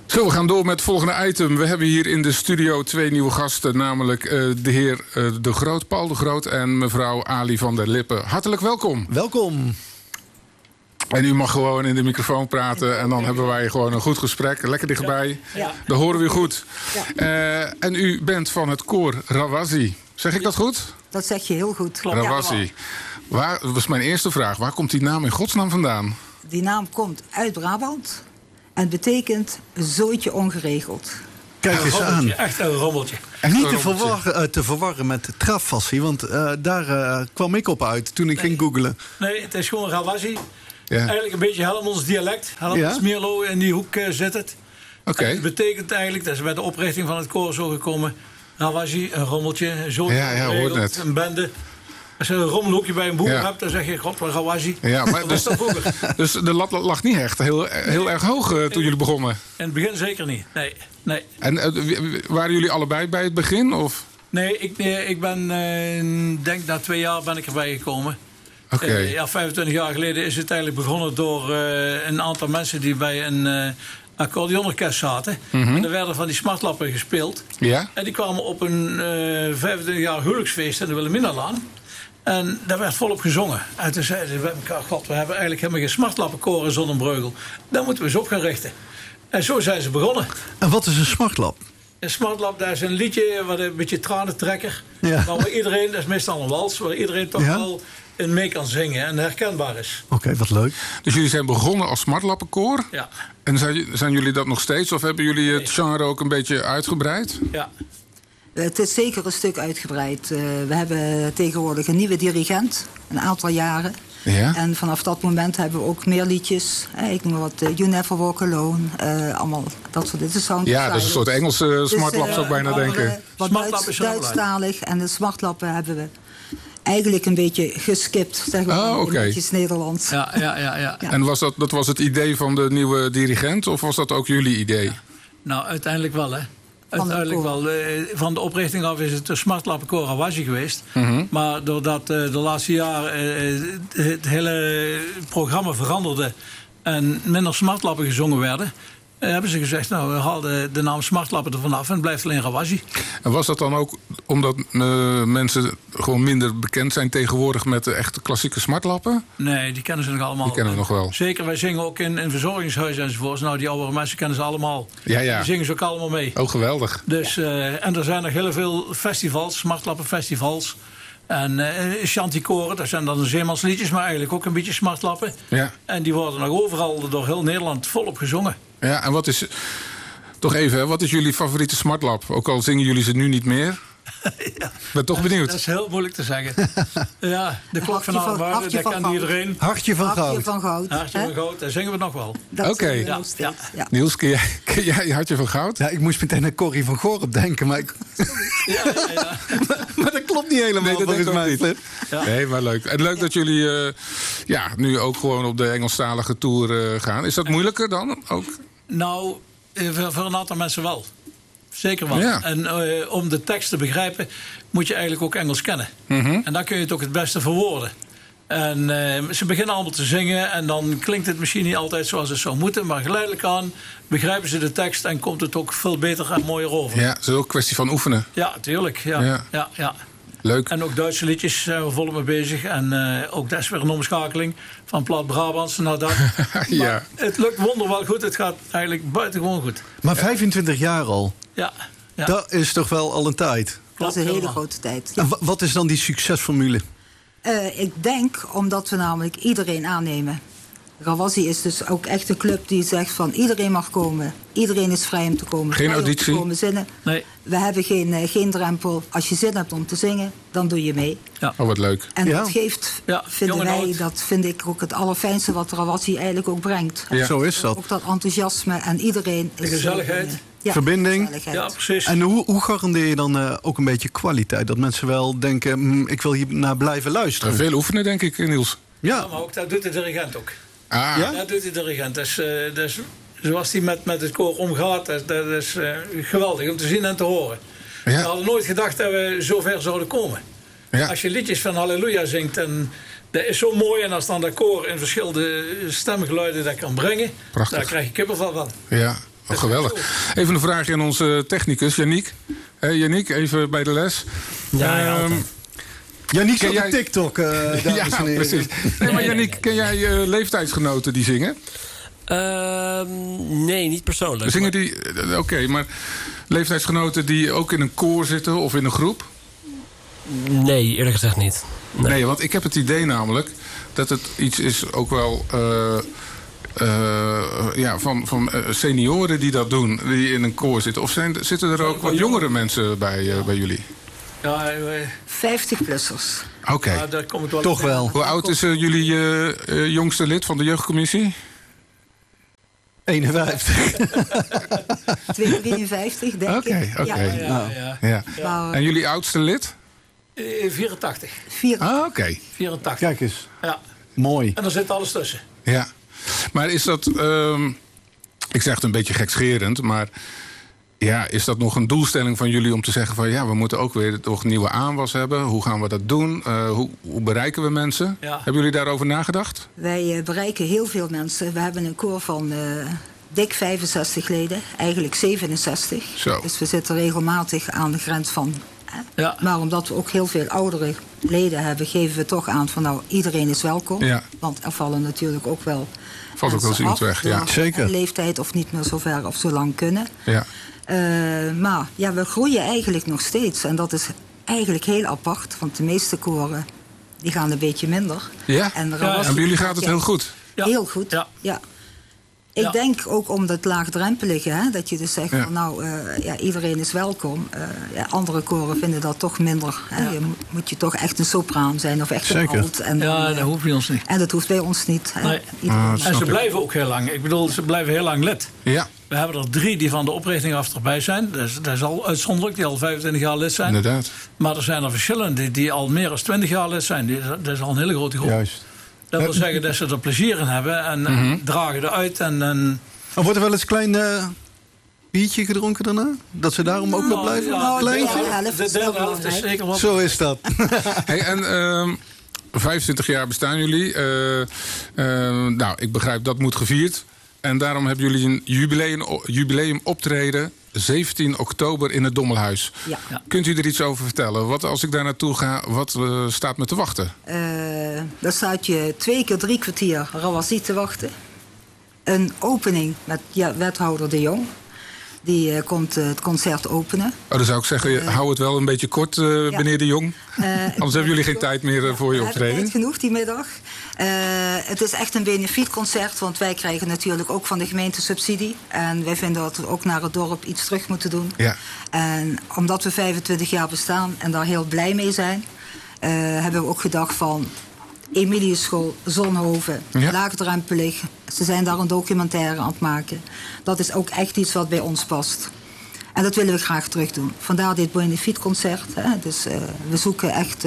Zo, we gaan door met het volgende item. We hebben hier in de studio 2 nieuwe gasten. Namelijk de heer De Groot, Paul De Groot en mevrouw Ali van der Lippen. Hartelijk welkom. Welkom. En u mag gewoon in de microfoon praten. En dan hebben wij gewoon een goed gesprek. Lekker dichtbij. Ja. Dan horen we u goed. Ja. En u bent van het koor Rawazi. Zeg ik dat goed? Dat zeg je heel goed. Rawazi. Dat was mijn eerste vraag. Waar komt die naam in godsnaam vandaan? Die naam komt uit Brabant. En betekent zooitje ongeregeld. Kijk eens aan. Echt een rommeltje. En niet te verwarren met trafassie, want daar kwam ik op uit toen ik ging googlen. Nee, het is gewoon Rawazi. Ja. Eigenlijk een beetje Helmonds dialect. Helmonds Meerlo, in die hoek zit het. Oké. Het betekent eigenlijk, dat is bij de oprichting van het koor zo gekomen. Rawazi, een rommeltje, een zootje hoort net. een bende. Als je een rommelhoekje bij een boer hebt, dan zeg je, god, wat Rawazi. Ja, maar dus de lat lag niet echt heel erg hoog toen jullie begonnen? In het begin zeker niet, nee. En waren jullie allebei bij het begin? Of? Nee, ik ben, denk na 2 jaar ben ik erbij gekomen. Oké. 25 jaar geleden is het eigenlijk begonnen door een aantal mensen die bij een accordeonorkest zaten. Mm-hmm. En er werden van die smartlappen gespeeld. Ja? En die kwamen op een 25 jaar huwelijksfeest in de Wilhelminalaan. En daar werd volop gezongen. En toen zeiden ze bij elkaar, god, we hebben eigenlijk helemaal geen smartlappenkoor in Zonnebreugel. Daar moeten we eens op gaan richten. En zo zijn ze begonnen. En wat is een smartlap? Een smartlap, dat is een liedje, wat een beetje tranentrekker. Ja. Maar waar iedereen, dat is meestal een wals, waar iedereen toch wel in mee kan zingen en herkenbaar is. Oké, wat leuk. Dus jullie zijn begonnen als smartlappenkoor? Ja. En zijn jullie dat nog steeds? Of hebben jullie het genre ook een beetje uitgebreid? Ja. Het is zeker een stuk uitgebreid. We hebben tegenwoordig een nieuwe dirigent. Een aantal jaren. Ja? En vanaf dat moment hebben we ook meer liedjes. Ik noem maar wat You Never Walk Alone. Allemaal dat soort dingen. Ja, dat is een soort Engelse smartlap, zou ik bijna denken. Wat Smartlappen zijn Duitsstalig. En de smartlappen hebben we eigenlijk een beetje geskipt. Zeg maar, in netjes Nederlands. Ja. En dat was het idee van de nieuwe dirigent? Of was dat ook jullie idee? Ja. Nou, uiteindelijk wel, hè. Uiteindelijk wel. Van de oprichting af is het de smartlappenkoor Rawazi geweest. Mm-hmm. Maar doordat de laatste jaren het hele programma veranderde en minder smartlappen gezongen werden, hebben ze gezegd, nou, we halen de naam smartlappen er vanaf en het blijft alleen Rawazi. En was dat dan ook omdat mensen gewoon minder bekend zijn tegenwoordig met de echte klassieke smartlappen? Nee, die kennen ze nog allemaal. Die kennen we nog wel. Zeker, wij zingen ook in verzorgingshuizen enzovoorts. Nou, die oudere mensen kennen ze allemaal. Ja. Die zingen ze ook allemaal mee. Oh, geweldig. Dus, en er zijn nog heel veel festivals, smartlappenfestivals. En chanticoren, dat zijn dan zeemansliedjes, maar eigenlijk ook een beetje smartlappen. Ja. En die worden nog overal door heel Nederland volop gezongen. Ja, en wat is... Toch even, hè, wat is jullie favoriete smartlap? Ook al zingen jullie ze nu niet meer. Ja. Ik ben toch benieuwd. Dat is heel moeilijk te zeggen. Ja, de klok van Aardemuiden, dat kent iedereen. Hartje van goud. Hartje van goud. Hartje van goud, daar zingen we nog wel. Oké. Ja. Niels, ken jij Hartje van Goud? Ja, ik moest meteen aan Corrie van Goor op denken, maar Ja. maar dat klopt niet helemaal. Nee, dat denk ik ook niet. Ja. Nee, maar leuk. En leuk dat jullie nu ook gewoon op de Engelstalige tour gaan. Is dat moeilijker dan ook? Nou, voor een aantal mensen wel. Zeker wel. Ja. En om de tekst te begrijpen moet je eigenlijk ook Engels kennen. Mm-hmm. En dan kun je het ook het beste verwoorden. En ze beginnen allemaal te zingen en dan klinkt het misschien niet altijd zoals het zou moeten, maar geleidelijk aan begrijpen ze de tekst en komt het ook veel beter en mooier over. Ja, het is ook een kwestie van oefenen. Ja, tuurlijk. Ja. Leuk. En ook Duitse liedjes zijn we volop mee bezig. En ook dat is weer een omschakeling van plat Brabants naar dat. Ja. Maar het lukt wonderwel goed. Het gaat eigenlijk buitengewoon goed. Maar 25 jaar al, Ja. dat is toch wel al een tijd. Dat is een hele helemaal. grote tijd. En wat is dan die succesformule? Ik denk omdat we namelijk iedereen aannemen. Rawazi is dus ook echt een club die zegt van iedereen mag komen. Iedereen is vrij om te komen. Geen vrij om te auditie? komen zingen. Nee. We hebben geen drempel. Als je zin hebt om te zingen, dan doe je mee. Oh, wat leuk. En Ja. dat geeft, Ja, vinden jong en wij, oud. dat vind ik ook het allerfijnste wat Rawazi eigenlijk ook brengt. Ja. Zo is dat. Ook dat enthousiasme en iedereen is... De gezelligheid. Verbinding. gezelligheid. Ja, precies. En hoe garandeer je dan ook een beetje kwaliteit? Dat mensen wel denken, ik wil hier naar blijven luisteren. Veel oefenen, denk ik, Niels. Ja, maar ook dat doet de dirigent ook. Ah, Ja? Dat doet de dirigent. Dus zoals hij met het koor omgaat, dat is geweldig om te zien en te horen. Ja. We hadden nooit gedacht dat we zo ver zouden komen. Ja. Als je liedjes van Halleluja zingt, en dat is zo mooi. En als dan dat koor in verschillende stemgeluiden dat kan brengen, Prachtig. daar krijg je kippenvel van. Ja. geweldig. Even een vraagje aan onze technicus, Yannick. Yannick, even bij de les. Yannick ken op jij- TikTok, dames en heren. precies. Nee, maar Yannick, ken jij leeftijdsgenoten die zingen? Nee, niet persoonlijk. Zingen die... Oké, maar leeftijdsgenoten die ook in een koor zitten of in een groep? Nee, eerlijk gezegd niet. Nee, want ik heb het idee namelijk dat het iets is ook wel van senioren die dat doen, die in een koor zitten. Of zitten er ook wat jongere mensen bij jullie? Ja, 50-plussers. Oké. ja, daar kom ik wel Toch op. wel. Hoe oud is jullie jongste lid van de jeugdcommissie? 51. 53, denk Oké, ik. oké. Ja. Ja. Maar, En jullie oudste lid? 84. Oké. 84. Kijk eens. Ja. Mooi. En er zit alles tussen. Ja. Maar is dat... ik zeg het een beetje gekscherend, maar... Ja, is dat nog een doelstelling van jullie om te zeggen van... ja, we moeten ook weer toch nieuwe aanwas hebben. Hoe gaan we dat doen? Hoe bereiken we mensen? Ja. Hebben jullie daarover nagedacht? wij bereiken heel veel mensen. We hebben een koor van dik 65 leden. Eigenlijk 67. Zo. Dus we zitten regelmatig aan de grens van... Ja. Maar omdat we ook heel veel oudere leden hebben... geven we toch aan van nou, iedereen is welkom. Ja. Want er vallen natuurlijk ook wel... Valt ook wel eens mensen iemand af weg, ja. door Zeker. leeftijd of niet meer zo ver of zo lang kunnen. Ja. Maar ja, we groeien eigenlijk nog steeds. En dat is eigenlijk heel apart. Want de meeste koren die gaan een beetje minder. Ja? En, En bij jullie gaat het heel goed? Ja. Heel goed, Ja. ja. Ik Ja. denk ook om dat laagdrempelige, hè, dat je dus zegt Ja. van nou, iedereen is welkom. Andere koren vinden dat toch minder. Hè. Ja. Je moet je toch echt een sopraan zijn of echt Zeker. een alt. En, Ja, dan, dat hoeft bij ons niet. en dat hoeft bij ons niet. Hè. Nee. Iedereen Ah, mag- snap En ze ik. blijven ook heel lang. Ik bedoel, ze blijven heel lang lid. Ja, We hebben er 3 die van de oprichting af erbij zijn. Dat is al uitzonderlijk, die al 25 jaar lid zijn. inderdaad. Maar er zijn er verschillende die al meer dan 20 jaar lid zijn. Dat is al een hele grote groep. Juist. Dat wil zeggen dat ze er plezier in hebben en dragen eruit. En Maar wordt er wel eens een klein biertje gedronken daarna? Dat ze daarom ook nog blijven? nou, Kleintje? ja. helft de is wel derde helft is belangrijk. zeker wat. Zo is dat. Hey, en 25 jaar bestaan jullie. Nou, ik begrijp dat moet gevierd. En daarom hebben jullie een jubileum optreden 17 oktober in het Dommelhuis. Ja. Ja. Kunt u er iets over vertellen? Wat, als ik daar naartoe ga, wat staat me te wachten? Dan staat je 2 keer 3 kwartier Rawassie te wachten. Een opening met wethouder De Jong. Die komt het concert openen. Oh, dan zou ik zeggen, hou het wel een beetje kort, meneer De Jong. Anders hebben jullie geen tijd meer voor je We hebben optreden. tijd genoeg die middag. Het is echt een benefietconcert, want wij krijgen natuurlijk ook van de gemeente subsidie. En wij vinden dat we ook naar het dorp iets terug moeten doen. Ja. En omdat we 25 jaar bestaan en daar heel blij mee zijn, hebben we ook gedacht van Emiliusschool, Zonhoven, Ja. laagdrempelig. Ze zijn daar een documentaire aan het maken. Dat is ook echt iets wat bij ons past. En dat willen we graag terug doen. Vandaar dit benefietconcert. Hè. Dus we zoeken echt...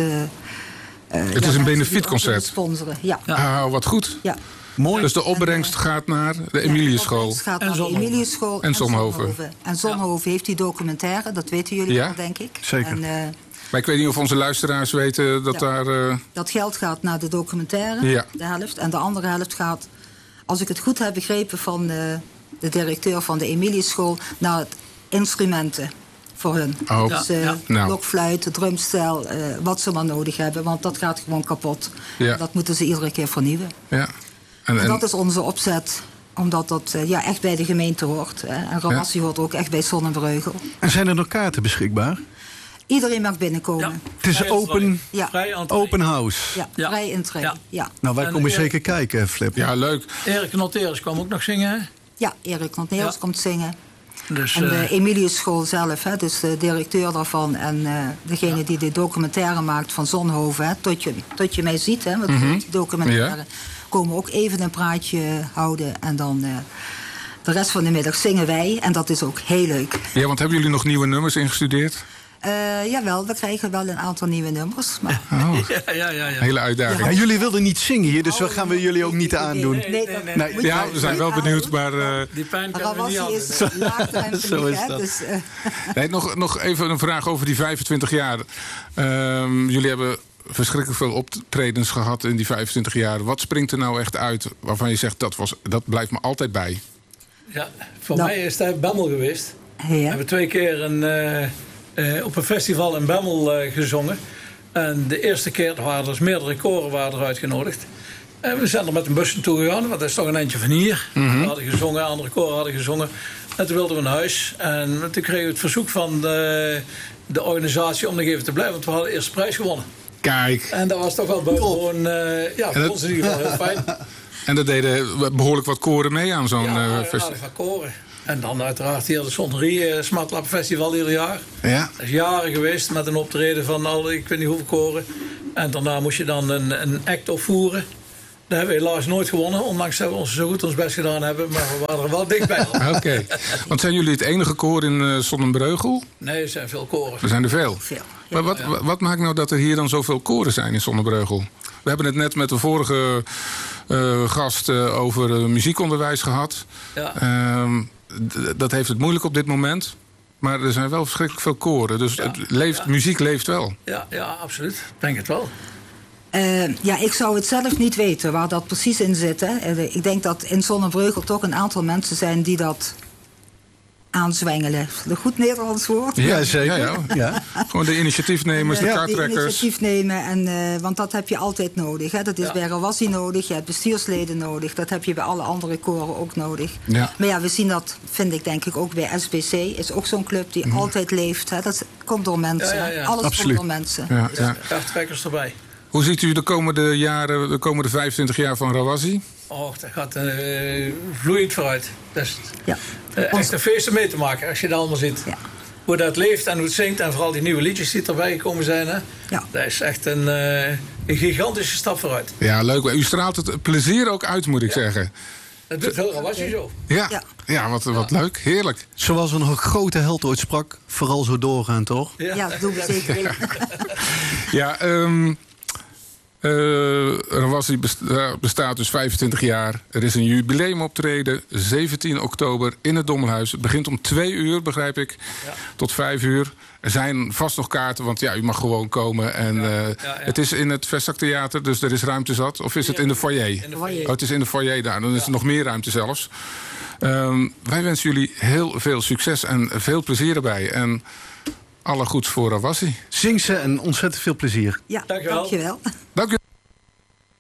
Het is een benefietconcert. Sponsoren, ja. Ah, wat goed. ja. Mooi. Dus de opbrengst gaat naar de Emiliusschool. Het gaat En naar de Zonhoven. Emiliusschool En Zonhoven. En Zonhoven heeft die documentaire, dat weten jullie Ja. wel, denk ik. Zeker. En Maar ik weet niet of onze luisteraars weten dat Ja. daar... dat geld gaat naar de documentaire, Ja. de helft. En de andere helft gaat, als ik het goed heb begrepen van de directeur van de Emiliusschool, naar het instrumenten voor hun. Oh. Dus Ja. Nou. blokfluit, drumstel, wat ze maar nodig hebben. Want dat gaat gewoon kapot. Ja. Dat moeten ze iedere keer vernieuwen. Ja. En dat is onze opzet, omdat dat echt bij de gemeente hoort. En Rawassie hoort ook echt bij Zonnebreugel. En zijn er nog kaarten beschikbaar? Iedereen mag binnenkomen. Ja. Het is Vrij open, Ja. Vrij entree. open house. Ja, Ja. vrij intree. Ja. Ja. Nou, wij En komen Erik- zeker kijken, Flip. Ja, leuk. Erik Noteris kwam ook nog zingen. Hè? Ja, Erik Notneels Ja. komt zingen. Dus, En de Emiliusschool zelf, hè, dus de directeur daarvan en degene die de documentaire maakt van Zonhoven, hè, tot je mij ziet, hè, met die documentaire, Ja. komen ook even een praatje houden. En dan de rest van de middag zingen wij en dat is ook heel leuk. Ja, want hebben jullie nog nieuwe nummers ingestudeerd? Jawel, we krijgen wel een aantal nieuwe nummers. Maar Oh, ja. hele uitdaging. Ja, jullie wilden niet zingen hier, dus dat gaan we jullie ook niet aandoen. nee, Nee. moet je Ja, we zijn wel benieuwd, maar... Die pijn kunnen we niet Rawassie aan. is laagdrempelig, Zo is hè, dat. dus... Nee, nog even een vraag over die 25 jaar. Jullie hebben verschrikkelijk veel optredens gehad in die 25 jaar. Wat springt er nou echt uit waarvan je zegt, dat blijft me altijd bij? Ja, voor Nou. mij is het Bemmel geweest. We Ja. hebben 2 keer op een festival in Bemmel gezongen. En de eerste keer waren dus meerdere koren waren er uitgenodigd. En we zijn er met een bus naartoe gegaan, want dat is toch een eindje van hier. We hadden gezongen, andere koren hadden gezongen. En toen wilden we naar huis. En toen kregen we het verzoek van de organisatie om nog even te blijven. Want we hadden de eerste prijs gewonnen. Kijk, En dat was toch wel buitengewoon, voor ons in ieder geval heel fijn. en er deden behoorlijk wat koren mee aan zo'n Ja, festival. van koren. En dan uiteraard hier de Sonnerie Smartlap Festival ieder jaar. Ja. Dat is jaren geweest met een optreden van al, ik weet niet hoeveel koren. En daarna moest je dan een act opvoeren. Daar hebben we helaas nooit gewonnen, ondanks dat we ons zo goed ons best gedaan hebben. Maar we waren er wel dichtbij al. Oké. Want zijn jullie het enige koor in Sonnenbreugel? Nee, er zijn veel koren. Er zijn er veel. Veel. Maar wat maakt nou dat er hier dan zoveel koren zijn in Sonnenbreugel? We hebben het net met de vorige gast over muziekonderwijs gehad. Ja. Dat heeft het moeilijk op dit moment. Maar er zijn wel verschrikkelijk veel koren. Dus muziek leeft wel. Ja, absoluut. Ik denk het wel. Ik zou het zelf niet weten waar dat precies in zit. Hè. Ik denk dat in Sonnenbreugel toch een aantal mensen zijn die dat aanzwengelen. Een goed Nederlands woord. Ja, zeker. Ja. Ja. Gewoon de initiatiefnemers, de Die kaarttrekkers. initiatief nemen, want dat heb je altijd nodig. Hè. Dat is bij Rawassi nodig, je hebt bestuursleden nodig. Dat heb je bij alle andere koren ook nodig. Ja. Maar ja, we zien dat, vind ik denk ik ook bij SBC. Is ook zo'n club die altijd leeft. Hè. Dat komt door mensen. Ja. Alles Absoluut. komt door mensen. Ja. Kaarttrekkers erbij. Hoe ziet u de komende jaren, de komende 25 jaar van Rawassi? Och, dat gaat vloeiend vooruit. Dat is Ja. echt een feest om mee te maken als je dat allemaal ziet. Ja. Hoe dat leeft en hoe het zingt. En vooral die nieuwe liedjes die erbij gekomen zijn. Hè? Ja. Dat is echt een gigantische stap vooruit. Ja, leuk. U straalt het plezier ook uit, moet ik zeggen. Dat doet heel Rawassi zo. Ja, wat leuk. Heerlijk. Zoals een grote held ooit sprak, vooral zo doorgaan, toch? Ja, dat doen we zeker. Ja, Rawassi bestaat dus 25 jaar. Er is een jubileumoptreden, 17 oktober in het Dommelhuis. Het begint om 2 uur, begrijp ik, tot 5 uur. Er zijn vast nog kaarten, want u mag gewoon komen. En het is in het Vestzaktheater, dus er is ruimte zat. Of is het in de foyer? In de foyer. Oh, het is in de foyer daar, dan is er nog meer ruimte zelfs. Wij wensen jullie heel veel succes en veel plezier erbij. En alle goeds voor Rawassi. Zing ze en ontzettend veel plezier. Ja, Dankjewel. dankjewel. Dank u.